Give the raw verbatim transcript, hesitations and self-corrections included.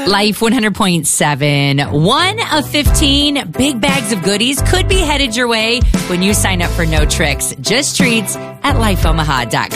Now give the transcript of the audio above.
Life one hundred point seven. One of fifteen big bags of goodies could be headed your way when you sign up for No Tricks, Just Treats at life omaha dot com.